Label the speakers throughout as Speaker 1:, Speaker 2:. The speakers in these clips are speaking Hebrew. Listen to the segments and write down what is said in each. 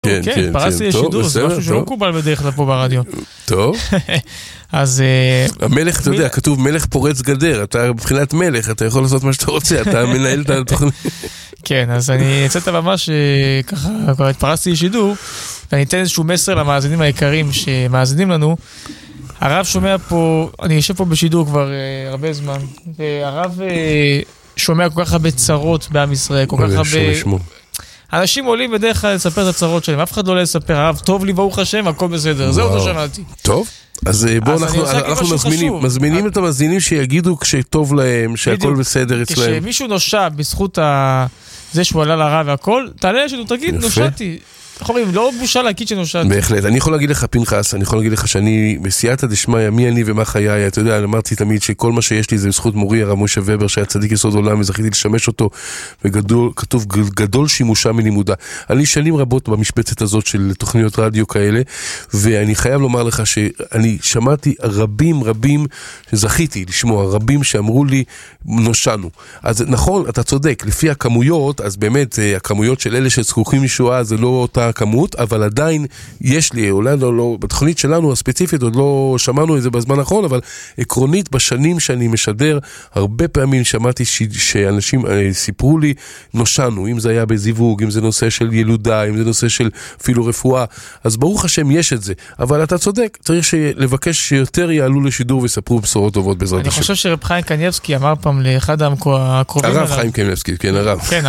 Speaker 1: כן, פרסתי לשידור, זה משהו שלא מקובל בדרך כלל פה ברדיו.
Speaker 2: טוב.
Speaker 1: אז...
Speaker 2: המלך, אתה יודע, כתוב מלך פורץ גדר, אתה מבחינת מלך, אתה יכול לעשות מה שאתה רוצה, אתה מנהל את התוכנית.
Speaker 1: כן, אז אני אצאת ממש ככה, כבר התפרסתי לשידור, ואני אתן איזשהו מסר למאזינים היקרים שמאזינים לנו. הרב שומע פה, אני יושב פה בשידור כבר הרבה זמן, והרב שומע כל כך הרבה צרות בעם ישראל, כל כך הרבה... אנשים עולים בדרך כלל לספר את הצרות שלהם, אף אחד לא לספר, הרב, טוב לי ברוך השם, הכל בסדר, זהו לא שמעתי.
Speaker 2: טוב, אז בואו אנחנו מזמינים את המאזינים שיגידו כשטוב להם, שהכל בסדר אצלהם.
Speaker 1: כשמישהו נושע בזכות זה שהוא עלה לרב והכל, תעלה לשידור, תגיד, נושעתי. לא בושה להגיד שנושעתי.
Speaker 2: בהחלט, אני יכול להגיד לך פנחס, אני יכול להגיד לך שאני בסייעתא דשמיא, מי אני ומה חיי, אתה יודע, אמרתי תמיד שכל מה שיש לי זה בזכות מורי הרב משה ובר, שהיה צדיק יסוד עולם, וזכיתי לשמש אותו, וכתוב גדול שימושה מלימודה. אני שנים רבות במשבצת הזאת של תוכניות רדיו כאלה, ואני חייב לומר לך שאני שמעתי רבים שזכיתי לשמוע, רבים שאמרו לי נושענו. אז נכון, אתה צודק, לפי הכמויות, אז באמת הכמויות של אלה שזקוקים לישועה זה לא אותה כמות, אבל עדיין יש לי, אולי לא, בתוכנית שלנו הספציפית עוד לא שמענו את זה בזמן האחרון, אבל עקרונית בשנים שאני משדר, הרבה פעמים שמעתי שאנשים סיפרו לי, נושענו, אם זה היה בזיווג, אם זה נושא של ילודה, אם זה נושא של אפילו רפואה, אז ברוך השם יש את זה, אבל אתה צודק, צריך לבקש שיותר יעלו לשידור ויספרו בשורות טובות בעזרת השם.
Speaker 1: אני חושב שרב חיים קניבסקי אמר פעם לאחד הקרובים
Speaker 2: הרב חיים קניבסקי, כן, הרב.
Speaker 1: כן,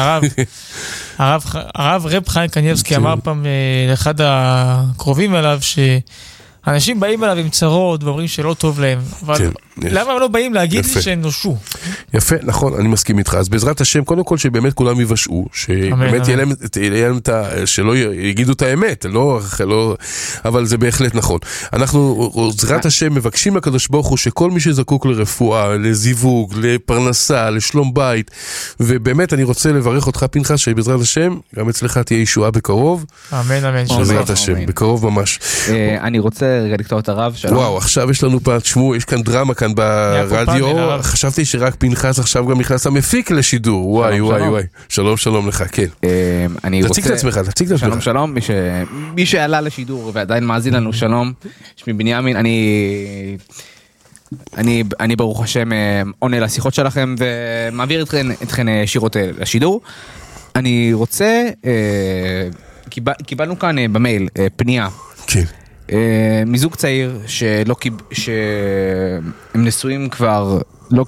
Speaker 1: הרב רב חיים קניבסקי אמר פעם לאחד הקרובים אליו שאנשים באים אליו עם צרות ואומרים שלא טוב להם, אבל למה הם לא באים להגיד לי שהם נושעו?
Speaker 2: יפה, נכון, אני מסכים איתך. אז בעזרת השם, קודם כל שבאמת כולם יבשעו, שבאמת יהיה להם שלא יגידו את האמת, אבל זה בהחלט נכון. אנחנו, בעזרת השם, מבקשים לקדוש ברוך הוא שכל מי שזקוק לרפואה, לזיווג, לפרנסה, לשלום בית, ובאמת אני רוצה לברך אותך פנחס, שבעזרת השם, גם אצלך תהיה ישועה בקרוב.
Speaker 1: אמן, אמן.
Speaker 2: בעזרת השם, בקרוב ממש.
Speaker 3: אני רוצה רגע לקטוע את הרב.
Speaker 2: וואו, עכשיו יש לנו פה, תשמעו, יש כאן דרמה כאן ברדיו, חשבתי שרק פנחס עכשיו גם נכנס המפיק לשידור, וואי. שלום לך, כן. תציג את עצמך.
Speaker 3: שלום, מי שעלה לשידור ועדיין מאזין לנו, שלום, שמי בנימין, אני ברוך השם עונה לשיחות שלכם ומעביר אתכן שירות לשידור. אני רוצה, קיבלנו כאן במייל פנייה. כן. מזוג צעיר שהם נשואים כבר לא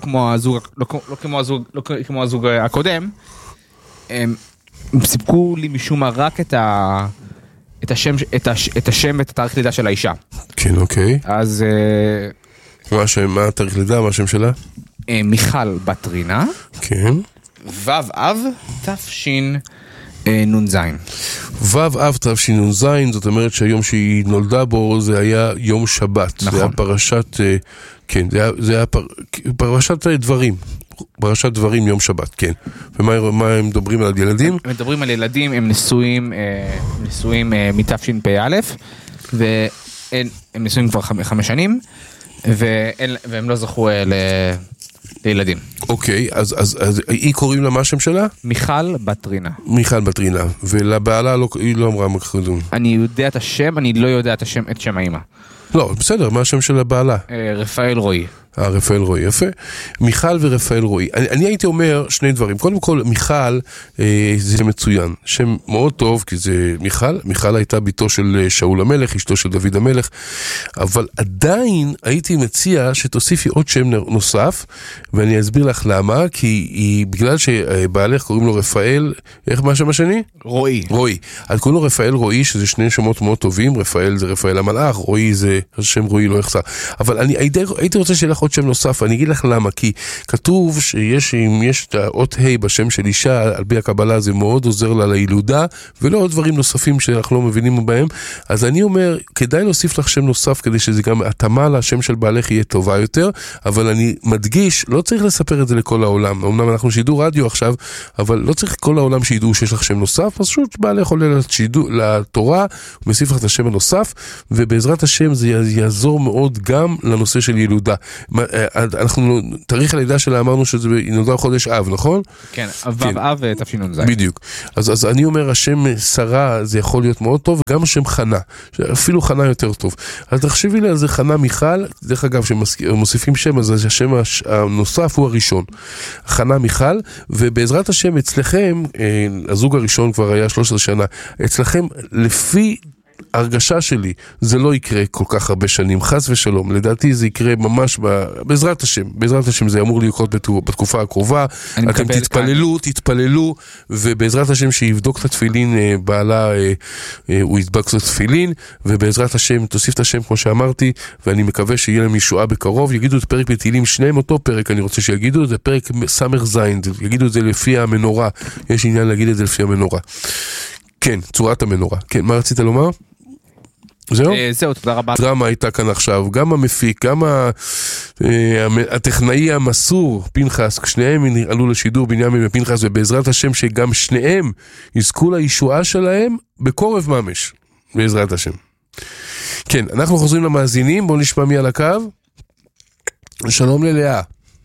Speaker 3: כמו הזוג הקודם, הם סיפקו לי משום מה רק את השם ואת התאריך לידה של האישה.
Speaker 2: כן, אוקיי.
Speaker 3: אז
Speaker 2: מה התאריך לידה, מה השם שלה?
Speaker 3: מיכל בת רינה.
Speaker 2: כן.
Speaker 3: ו' תש"ן נ"ז.
Speaker 2: ו' תש"נ"ז, זאת אומרת שהיום שהיא נולדה בו זה היה יום שבת. נכון. זה היה פרשת, כן, זה היה פרשת דברים. פרשת דברים יום שבת, כן. ומה הם מדברים על ילדים?
Speaker 3: הם מדברים על ילדים, הם נשואים מתשפ"א, והם נשואים כבר 5 שנים, והם לא זכו לילדים.
Speaker 2: אוקיי, אז היא קוראים לה מה השם שלה?
Speaker 3: מיכל בת רינה.
Speaker 2: מיכל בת רינה, ולבעלה היא לא אמרה מקרדון.
Speaker 3: אני יודע את השם, אני לא יודע את שם האמא.
Speaker 2: לא, בסדר, מה השם של הבעלה?
Speaker 3: רפאל רועי.
Speaker 2: רפאל רועי, יפה. מיכל ורפאל רועי. אני הייתי אומר שני דברים. קודם כל, מיכל זה מצוין. שם מאוד טוב, כי זה מיכל הייתה ביתו של שאול המלך, אשתו של דוד המלך, אבל עדיין הייתי מציע שתוסיפי עוד שם נוסף, ואני אסביר לך למה, כי בגלל שבעלך קוראים לו רפאל, איך מה השם השני? רועי. אז קוראים לו רפאל רועי, שזה שני שמות מאוד טובים, רפאל זה רפאל המלאך, רועי זה שם רועי לא יחסר. אבל אני הייתי רוצה שיהיה לך עוד שם נוסף, אני אגיד לך למה, כי כתוב שאם יש את האות ה' בשם של אישה, על פי הקבלה זה מאוד עוזר לה לילודה, ולא עוד דברים נוספים שאנחנו לא מבינים בהם, אז אני אומר, כדאי להוסיף לך שם נוסף, כדי שזה גם התאמה לשם של בעלך יהיה טובה יותר, אבל אני מדגיש, לא צריך לספר את זה לכל העולם, אמנם אנחנו שידור רדיו עכשיו, אבל לא צריך כל העולם שידעו שיש לך שם נוסף, פשוט בעלך עולה לתורה, הוא מוסיף לך את השם הנוסף, ובעזרת השם זה יעזור מאוד גם לנושא של ילודה. אנחנו, תאריך הלידה שלה אמרנו שזה נולדה חודש אב, נכון?
Speaker 3: כן, אב תשנ"ז.
Speaker 2: בדיוק. אז אני אומר, השם שרה זה יכול להיות מאוד טוב, וגם השם חנה, אפילו חנה יותר טוב. אז תחשבי לי על זה חנה מיכל, דרך אגב, שמוסיפים שם, אז השם הנוסף הוא הראשון. חנה מיכל, ובעזרת השם אצלכם, הזוג הראשון כבר היה 13 שנה, אצלכם לפי הרגשה שלי, זה לא יקרה כל כך הרבה שנים, חס ושלום, לדעתי זה יקרה ממש בעזרת השם זה אמור לקרות בתקופה הקרובה, אתם תתפללו, ובעזרת השם שיבדוק את התפילין, בעלה, הוא ידבק את התפילין, ובעזרת השם תוסיף את השם כמו שאמרתי, ואני מקווה שיהיה להם ישועה בקרוב, יגידו את פרק בתהילים, שניהם אותו פרק, אני רוצה שיגידו, זה פרק סמך זין, יגידו את זה לפי המנורה, יש עניין להגיד את זה לפי המנורה. כן, צורת המנורה. כן, מה רצית לומר?
Speaker 3: זהו, תודה רבה.
Speaker 2: דרמה הייתה כאן עכשיו, גם המפיק, גם הטכנאי המסור, פנחס, שניהם עלו לשידור, בנימין ופנחס, ובעזרת השם שגם שניהם יזכו לישועה שלהם בקורב ממש, בעזרת השם. כן, אנחנו חוזרים למאזינים, בואו נשמע מי על הקו. שלום ללאה.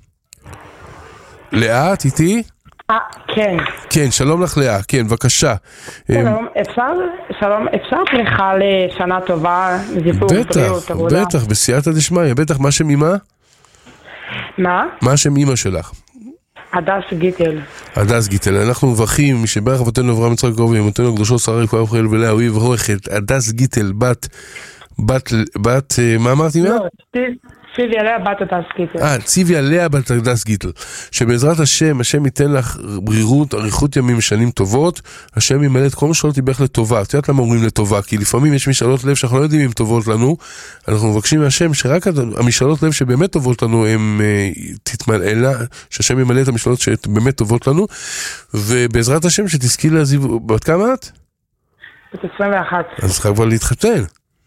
Speaker 2: לאה, את איתי?
Speaker 4: כן.
Speaker 2: כן, שלום לך לאה, כן, בבקשה.
Speaker 4: שלום, אפשר פריחה לשנה טובה, זיפור בריאות, עבודה?
Speaker 2: בטח, בסייעתא דשמיא, בטח, מה שם אמא?
Speaker 4: מה?
Speaker 2: מה שם אמא שלך?
Speaker 4: הדס גיטל.
Speaker 2: הדס גיטל, אנחנו מברכים, משברך אבותינו אברהם יצחק יעקב ואמותינו הקדושות שרה רבקה רחל ולאה, הוא יברך את הדס גיטל, בת, מה אמרתי מה?
Speaker 4: לא, ציוויה לאה בת הדס גיטל.
Speaker 2: ציוויה לאה בת הדס גיטל, שבעזרת השם ייתן לך בריאות, אריכות ימים, שנים טובות, השם ימלא את כל משאלות ליבך לטובה. את יודעת למה אומרים לטובה? כי לפעמים יש משאלות לב שאנחנו לא יודעים אם טובות לנו, אנחנו מבקשים מהשם שרק המשאלות לב שבאמת טובות לנו הם תתמלאנה, שהשם ימלא את המשאלות שבאמת טובות לנו, ובעזרת השם שתזכי להזיב, בת כמה את?
Speaker 4: בת 21.
Speaker 2: אז צריכה כבר להתחתן.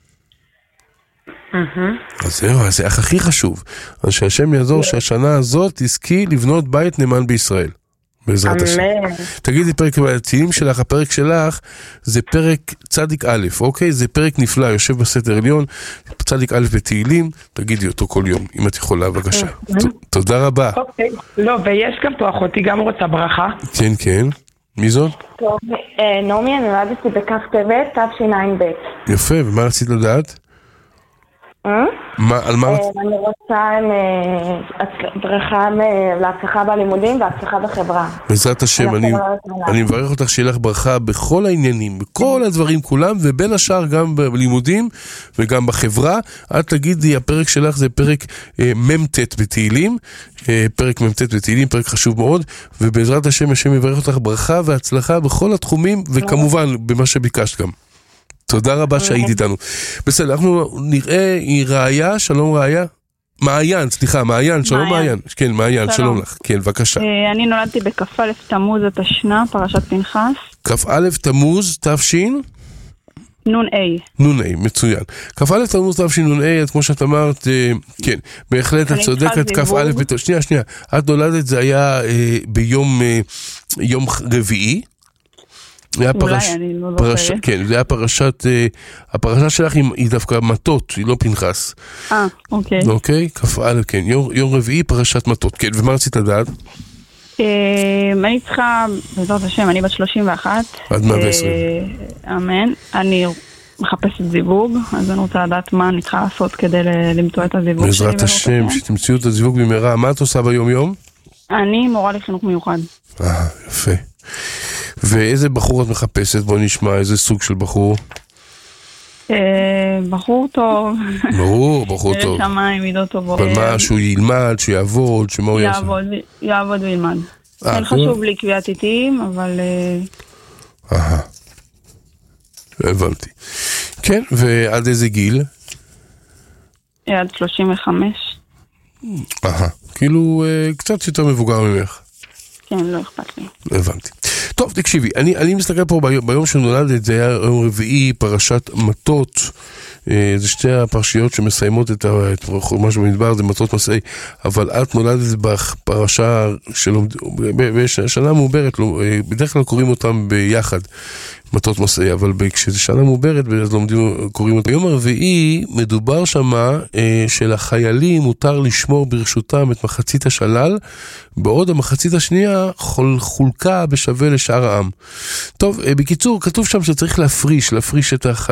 Speaker 2: אז זהו, אז זה הכי חשוב. אז שהשם יעזור שהשנה הזאת תזכי לבנות בית נאמן בישראל. בעזרת השם. תגידי, פרק התהילים שלך, הפרק שלך זה פרק צדיק א', אוקיי? זה פרק נפלא, יושב בסתר עליון, צדיק א' בתהילים, תגידי אותו כל יום, אם את יכולה, בבקשה. תודה רבה.
Speaker 4: אוקיי, לא, ויש גם פה אחותי, גם רוצה ברכה.
Speaker 2: כן, כן. מי זאת?
Speaker 4: טוב, נעמי, אני נולדתי בכף טבת, תשע"ב.
Speaker 2: יפה, ומה רצית לדעת? על מה?
Speaker 4: אני רוצה ברכה להצלחה בלימודים והצלחה בחברה.
Speaker 2: בעזרת השם, אני מברך אותך שיהיה לך ברכה בכל העניינים, בכל הדברים כולם, ובין השאר גם בלימודים וגם בחברה. את תגידי, הפרק שלך זה פרק ממתת בתהילים, פרק ממתת בתהילים, פרק חשוב מאוד, ובעזרת השם, השם יברך אותך ברכה והצלחה בכל התחומים, וכמובן במה שביקשת גם. תודה רבה שהיית איתנו. בסדר, אנחנו נראה, היא ראיה, שלום ראיה. מעיין, שלום מעיין. כן, מעיין, שלום לך. כן, בבקשה.
Speaker 5: אני נולדתי בכ"א תמוז התשנ"ה, פרשת פנחס.
Speaker 2: כ"א תמוז, תש"ן?
Speaker 5: נ"א.
Speaker 2: מצוין. כ"א תמוז תשנ"א, כמו שאת אמרת, כן, בהחלט את צודקת, כ"א, שנייה, את נולדת, זה היה ביום רביעי.
Speaker 5: אולי, אני לא זוכרת.
Speaker 2: כן, זה היה הפרשה שלך היא דווקא מטות, היא לא פנחס.
Speaker 5: אוקיי.
Speaker 2: אוקיי, כ"א, כן, יום רביעי פרשת מטות, כן, ומה רצית לדעת?
Speaker 5: אני צריכה, בעזרת השם, אני בת 31.
Speaker 2: עד 120.
Speaker 5: אמן. אני מחפשת זיווג, אז אני רוצה לדעת מה אני צריכה לעשות כדי למצוא את הזיווג.
Speaker 2: בעזרת השם, שתמצאו את הזיווג במהרה. מה את עושה ביום יום?
Speaker 5: אני מורה לחינוך מיוחד.
Speaker 2: יפה. ואיזה בחור את מחפשת? בוא נשמע, איזה סוג של בחור?
Speaker 5: בחור טוב.
Speaker 2: ברור, בחור טוב.
Speaker 5: שמיים, מידות טובות.
Speaker 2: אבל מה, שהוא ילמד, שהוא יעבוד, שמה הוא יעשה?
Speaker 5: יעבוד וילמד. אין חשוב לי קביעת איתיים, אבל...
Speaker 2: הבנתי. כן, ועד איזה גיל?
Speaker 5: עד 35.
Speaker 2: כאילו קצת יותר מבוגר ממך.
Speaker 5: כן, לא אכפת לי.
Speaker 2: הבנתי. טוב, תקשיבי, אני מסתכל פה ביום שנולדת, זה היה יום רביעי, פרשת מטות, זה שתי הפרשיות שמסיימות את מה שבמדבר, זה מטות מסעי, אבל את נולדת בפרשה בשנה מעוברת, בדרך כלל קוראים אותם ביחד, מטות מסעי, אבל כשזה שנה מעוברת, אז קוראים אותם. ביום הרביעי מדובר שמה שלחיילים מותר לשמור ברשותם את מחצית השלל, בעוד המחצית השנייה חולקה בשווה לשאר העם. טוב, בקיצור, כתוב שם שצריך להפריש את